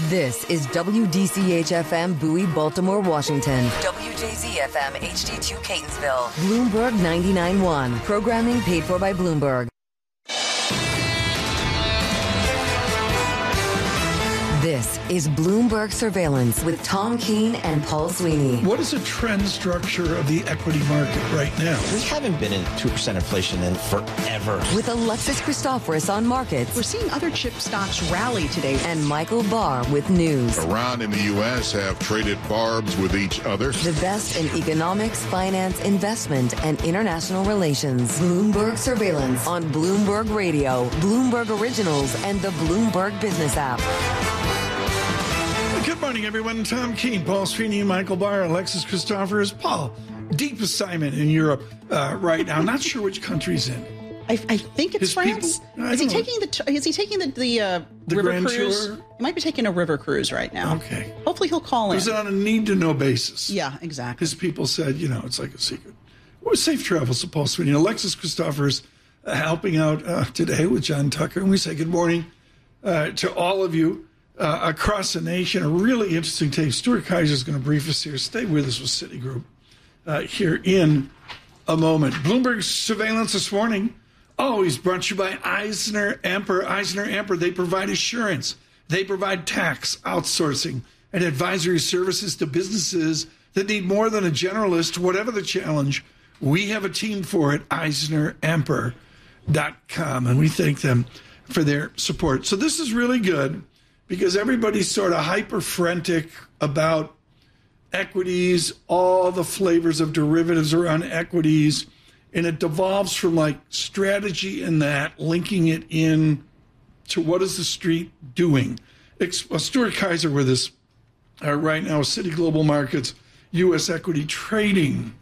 This is WDCH-FM Bowie, Baltimore, Washington. WJZ-FM HD2 Catonsville. Bloomberg 99.1. Programming paid for by Bloomberg. This is Bloomberg Surveillance with Tom Keene and Paul Sweeney. What is the trend structure of the equity market right now? We haven't been in 2% inflation in forever. With Alexis Christoforous on markets. We're seeing other chip stocks rally today. And Michael Barr with news. Iran and the U.S. have traded barbs with each other. The best in economics, finance, investment, and international relations. Bloomberg Surveillance on Bloomberg Radio, Bloomberg Originals, and the Bloomberg Business app. Good morning, everyone. Tom Keene, Paul Sweeney, Michael Barr, Alexis Christoforous. Paul, deep assignment in Europe right now. Not sure which country's in. I think it's France. Is he taking the river Grand cruise? Tour? He might be taking a river cruise right now. Okay. Hopefully he'll call in. Is it on a need-to-know basis? Yeah, exactly. His people said, it's like a secret. Well, safe travels to Paul Sweeney. Alexis Christoforous helping out today with John Tucker. And we say good morning to all of you. Across the nation, a really interesting tape. Stuart Kaiser is going to brief us here. Stay with us with Citigroup here in a moment. Bloomberg Surveillance this morning, always brought to you by EisnerAmper. EisnerAmper, they provide assurance. They provide tax, outsourcing, and advisory services to businesses that need more than a generalist. Whatever the challenge, we have a team for it, EisnerAmper.com, and we thank them for their support. So this is really good, because everybody's sort of hyper-frantic about equities, all the flavors of derivatives around equities, and it devolves from like strategy and that, linking it in to what is the street doing. Stuart Kaiser with us right now, Citi Global Markets, U.S. equity trading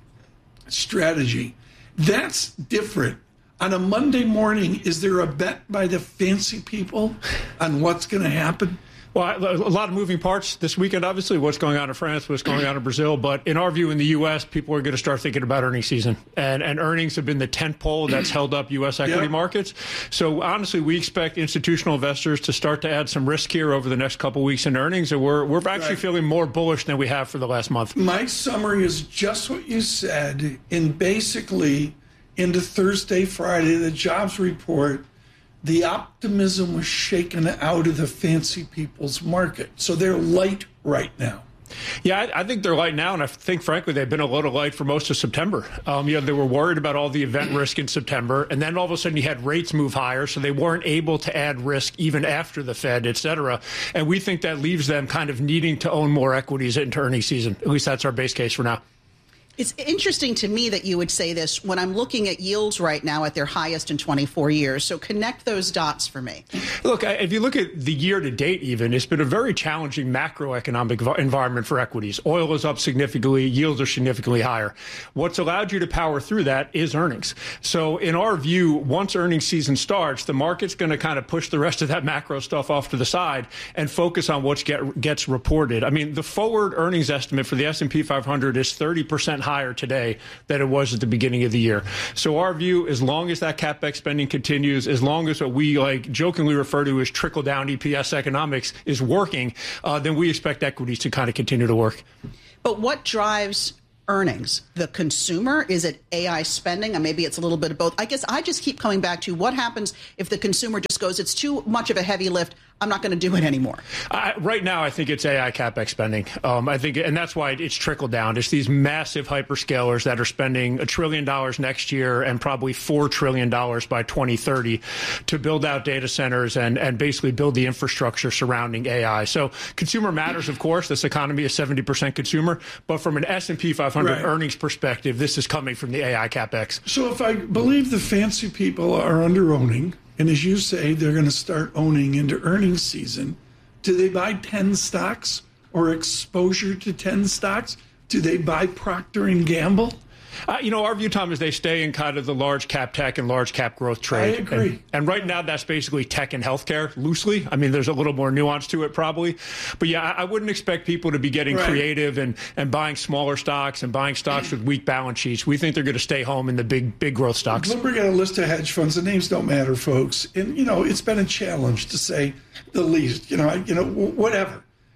strategy. That's different. On a Monday morning, is there a bet by the fancy people on what's going to happen? Well, a lot of moving parts this weekend, obviously, what's going on in France, what's going on in Brazil. But in our view in the U.S., people are going to start thinking about earnings season. And earnings have been the tentpole that's held up U.S. equity markets. So, honestly, we expect institutional investors to start to add some risk here over the next couple of weeks in earnings. And we're actually feeling more bullish than we have for the last month. My summary is just what you said. And basically, into Thursday, Friday, the jobs report, the optimism was shaken out of the fancy people's market. So they're light right now. Yeah, I think they're light now, and I think, frankly, they've been a little light for most of September. They were worried about all the event risk in September, and then all of a sudden you had rates move higher, so they weren't able to add risk even after the Fed, et cetera. And we think that leaves them kind of needing to own more equities into earnings season. At least that's our base case for now. It's interesting to me that you would say this when I'm looking at yields right now at their highest in 24 years. So connect those dots for me. Look, if you look at the year to date even, it's been a very challenging macroeconomic environment for equities. Oil is up significantly. Yields are significantly higher. What's allowed you to power through that is earnings. So in our view, once earnings season starts, the market's going to kind of push the rest of that macro stuff off to the side and focus on what gets reported. I mean, the forward earnings estimate for the S&P 500 is 30% higher today than it was at the beginning of the year. So our view, as long as that CapEx spending continues, as long as what we jokingly refer to as trickle-down EPS economics is working, then we expect equities to kind of continue to work. But what drives earnings? The consumer? Is it AI spending? And maybe it's a little bit of both. I guess I just keep coming back to what happens if the consumer just goes, it's too much of a heavy lift, I'm not going to do it anymore. Right now, I think it's AI CapEx spending. I think, and that's why it's trickled down. It's these massive hyperscalers that are spending $1 trillion next year and probably $4 trillion by 2030 to build out data centers and basically build the infrastructure surrounding AI. So consumer matters, of course. This economy is 70% consumer. But from an S&P 500 earnings perspective, this is coming from the AI CapEx. So if I believe the fancy people are under-owning, and as you say, they're going to start owning into earnings season, do they buy 10 stocks or exposure to 10 stocks? Do they buy Procter & Gamble? Our view, Tom, is they stay in kind of the large cap tech and large cap growth trade. I agree. And right now, that's basically tech and healthcare loosely. I mean, there's a little more nuance to it probably. But yeah, I wouldn't expect people to be getting creative and buying smaller stocks and buying stocks with weak balance sheets. We think they're going to stay home in the big growth stocks. Bloomberg got a list of hedge funds. The names don't matter, folks. And, it's been a challenge to say the least. Whatever.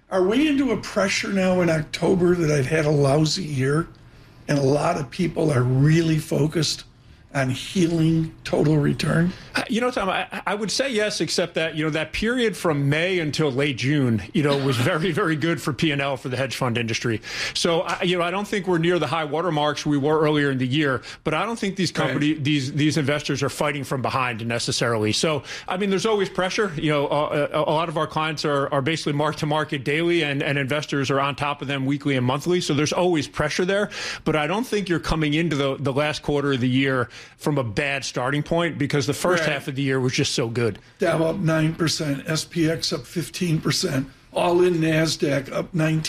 Are we into a pressure now in October that I've had a lousy year and a lot of people are really focused on healing total return? Tom, I would say yes, except that, that period from May until late June, was very, very good for P&L for the hedge fund industry. So, I don't think we're near the high water marks we were earlier in the year, but I don't think these these investors are fighting from behind necessarily. So, there's always pressure. A lot of our clients are basically mark to market daily and investors are on top of them weekly and monthly. So there's always pressure there, but I don't think you're coming into the last quarter of the year from a bad starting point because the first half of the year was just so good. Dow up 9%, SPX up 15%, all-in NASDAQ up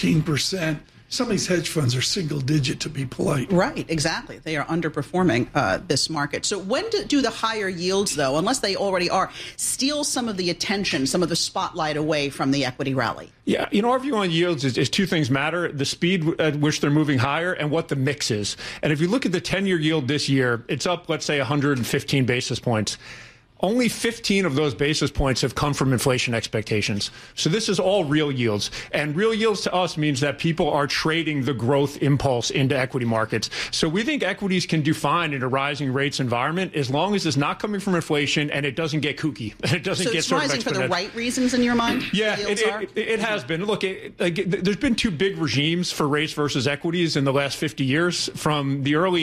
19%. Some of these hedge funds are single digit, to be polite. Right, exactly. They are underperforming this market. So when do the higher yields, though, unless they already are, steal some of the attention, some of the spotlight away from the equity rally? Yeah, our view on yields is two things matter: the speed at which they're moving higher and what the mix is. And if you look at the 10-year yield this year, it's up, let's say, 115 basis points. Only 15 of those basis points have come from inflation expectations. So this is all real yields. And real yields to us means that people are trading the growth impulse into equity markets. So we think equities can do fine in a rising rates environment as long as it's not coming from inflation and it doesn't get kooky. It doesn't get sort of exponential. So it's rising for the right reasons in your mind? Yeah, it has been. Look, there's been two big regimes for rates versus equities in the last 50 years. From the early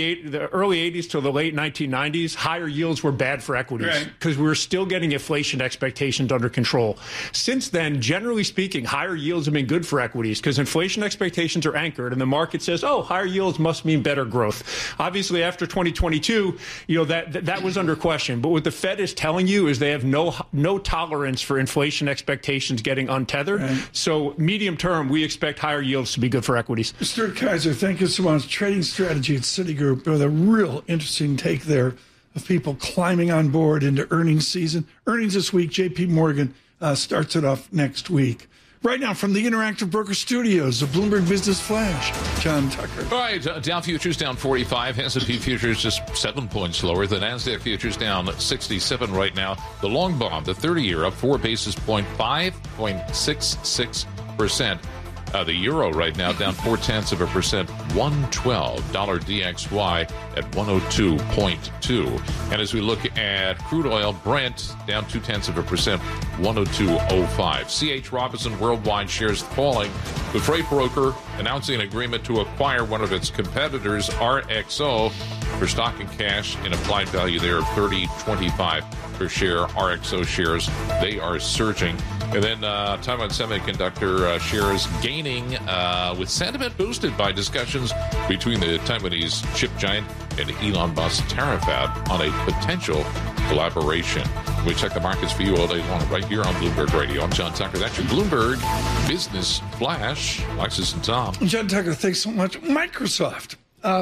80s to the late 1990s, higher yields were bad for equities. Right. Because we were still getting inflation expectations under control. Since then, generally speaking, higher yields have been good for equities because inflation expectations are anchored and the market says, oh, higher yields must mean better growth. Obviously, after 2022, that was under question. But what the Fed is telling you is they have no tolerance for inflation expectations getting untethered. Right. So medium term, we expect higher yields to be good for equities. Mr. Kaiser, thank you so much. Trading strategy at Citigroup with a real interesting take there of people climbing on board into earnings season. Earnings this week, J.P. Morgan starts it off next week. Right now from the Interactive Broker Studios, the Bloomberg Business Flash, John Tucker. All right, Dow futures down 45, S&P futures just 7 points lower. The NASDAQ futures down 67 right now. The long bond, the 30-year, up 4 basis points, 5.66%. The euro right now down 0.4%, $112 DXY at 102.2. And as we look at crude oil, Brent down 0.2%, 102.05. C.H. Robinson Worldwide shares falling. The freight broker announcing an agreement to acquire one of its competitors, RXO, for stock and cash in applied value there of $30.25 per share. RXO shares, they are surging. And then Taiwan Semiconductor shares gaining with sentiment boosted by discussions between the Taiwanese chip giant and Elon Musk's Terafab on a potential collaboration. We check the markets for you all day long right here on Bloomberg Radio. I'm John Tucker. That's your Bloomberg Business Flash. Alexis and Tom. John Tucker, thanks so much. Microsoft,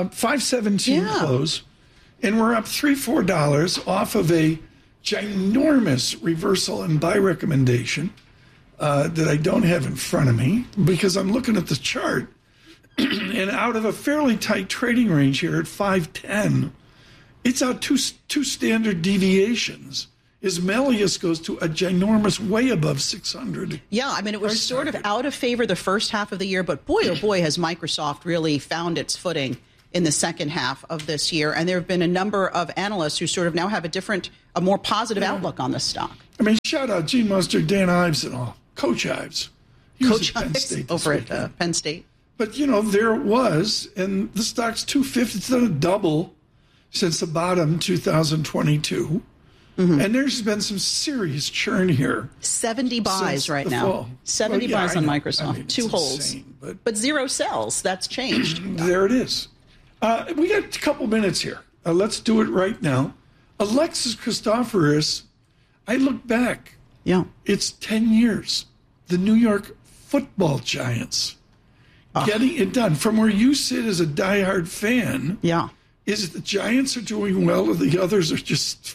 517 close, and we're up $3-4 off of a ginormous reversal and buy recommendation that I don't have in front of me because I'm looking at the chart. And out of a fairly tight trading range here at 510, it's out two standard deviations. Ismelius goes to a ginormous way above 600. Yeah, it was sort of out of favor the first half of the year, but boy, oh boy, has Microsoft really found its footing in the second half of this year. And there have been a number of analysts who sort of now have a more positive outlook on this stock. Shout out Gene Mustard, Dan Ives and all. Coach Ives. Coach Ives over at Penn State. But, there it was, and the stock's 250. It's done a double since the bottom 2022. Mm-hmm. And there's been some serious churn here. 70 buys right now. Fall. 70 buys on Microsoft. 2 holds. Insane, but 0 sells. That's changed. There it is. We got a couple minutes here. Let's do it right now. Alexis Christoforous, I look back. Yeah. It's 10 years. The New York Football Giants getting it done. From where you sit as a diehard fan, is it the Giants are doing well or the others are just,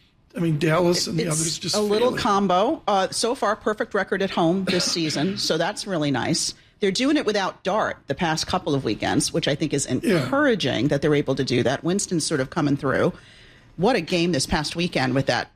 Dallas and the others just a little combo. So far, perfect record at home this season, so that's really nice. They're doing it without Dart the past couple of weekends, which I think is encouraging that they're able to do that. Winston's sort of coming through. What a game this past weekend with that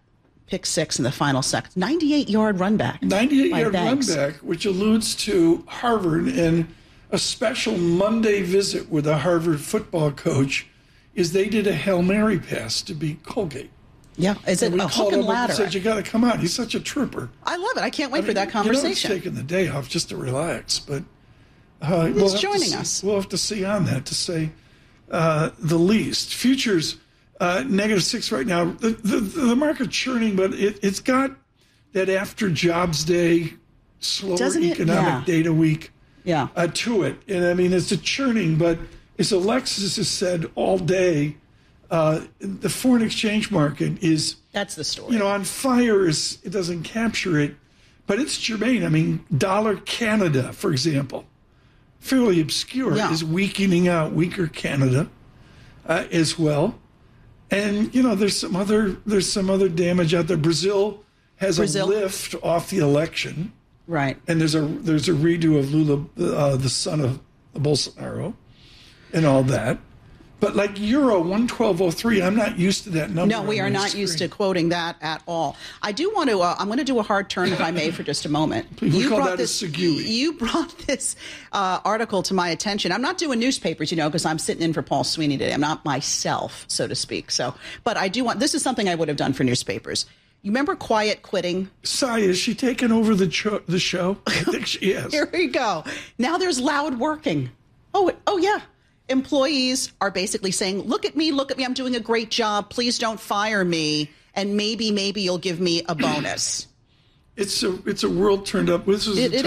pick six in the final seconds. 98-yard run back. 98-yard run back, which alludes to Harvard, and a special Monday visit with a Harvard football coach is they did a Hail Mary pass to beat Colgate. Yeah, is it a hook and ladder? Said, you got to come out. He's such a trooper. I love it. I can't wait for that conversation. He's taking the day off just to relax, but he's joining us. We'll have to see on that, to say the least. Futures -6 right now. The market churning, but it's got that after Jobs Day, slower economic data week to it. And I mean, it's a churning, but as Alexis has said all day, the foreign exchange market is... That's the story. On fire. It doesn't capture it, but it's germane. I mean, dollar Canada, for example, fairly obscure, is weakening out, weaker Canada as well. And, there's some other damage out there. Brazil has a lift off the election. Right. And there's a redo of Lula, the son of Bolsonaro, and all that. But like Euro 112.03, I'm not used to that number. No, we are not used to quoting that at all. I do want to, I'm going to do a hard turn, if I may, for just a moment. Please, we call that a Segui. You brought this article to my attention. I'm not doing newspapers, because I'm sitting in for Paul Sweeney today. I'm not myself, so to speak. But I do want, this is something I would have done for newspapers. You remember quiet quitting? Sai, is she taking over the show? I think she is. Here we go. Now there's loud working. Oh, yeah. Employees are basically saying, look at me, I'm doing a great job. Please don't fire me. And maybe you'll give me a bonus. It's a world turned up. This was a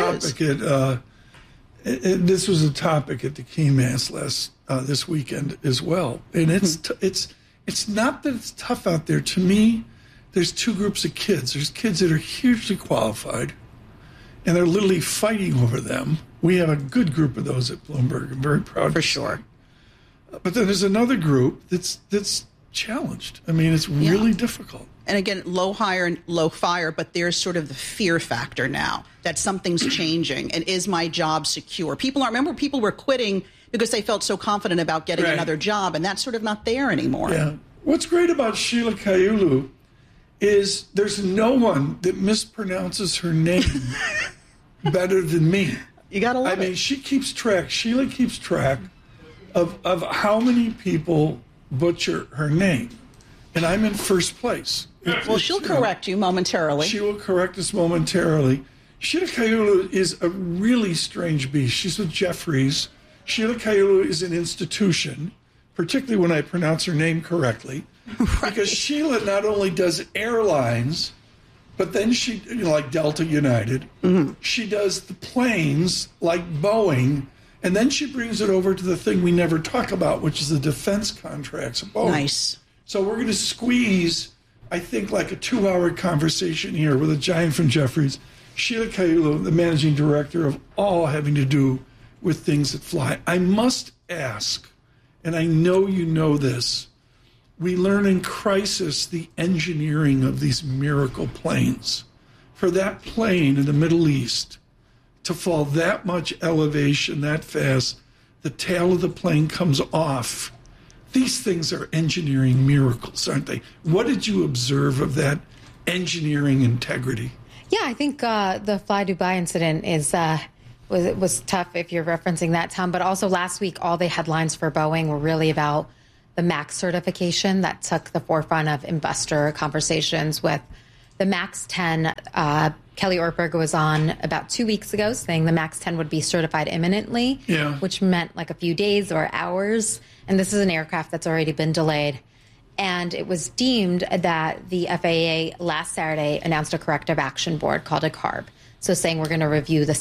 topic at the Keymass this weekend as well. And it's not that it's tough out there. To me, there's two groups of kids. There's kids that are hugely qualified, and they're literally fighting over them. We have a good group of those at Bloomberg. I'm very proud. For sure. But then there's another group that's challenged. I mean, it's really difficult. And again, low hire and low fire, but there's sort of the fear factor now that something's changing. And is my job secure? People were quitting because they felt so confident about getting another job, and that's sort of not there anymore. Yeah. What's great about Sheila Kahiyolu is there's no one that mispronounces her name better than me. You got to love it. I mean, Sheila keeps track of how many people butcher her name. And I'm in first place. Well, she'll correct you momentarily. She will correct us momentarily. Sheila Kahiyolu is a really strange beast. She's with Jefferies. Sheila Kahiyolu is an institution, particularly when I pronounce her name correctly. Right. Because Sheila not only does airlines, but then she, like Delta United, she does the planes like Boeing, and then she brings it over to the thing we never talk about, which is the defense contracts of Boeing. Nice. So we're going to squeeze, I think, like a 2-hour conversation here with a giant from Jefferies, Sheila Kahiyolu, the managing director of all having to do with things that fly. I must ask, and I know you know this, we learn in crisis the engineering of these miracle planes. For that plane in the Middle East to fall that much elevation that fast, the tail of the plane comes off. These things are engineering miracles, aren't they? What did you observe of that engineering integrity? Yeah, I think the Fly Dubai incident was tough if you're referencing that, Tom. But also last week, all the headlines for Boeing were really about the MAX certification that took the forefront of investor conversations with the MAX 10. Kelly Ortberg was on about 2 weeks ago saying the MAX 10 would be certified imminently, which meant like a few days or hours. And this is an aircraft that's already been delayed. And it was deemed that the FAA last Saturday announced a corrective action board called a CARB. So saying we're going to review the